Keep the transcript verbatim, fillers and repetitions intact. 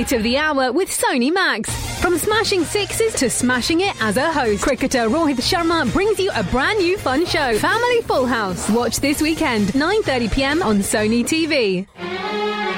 Highlight of the hour with Sony Max. From smashing sixes to smashing it as a host, cricketer Rohit Sharma brings you a brand new fun show, Family Full House. Watch this weekend, nine thirty p m on Sony T V.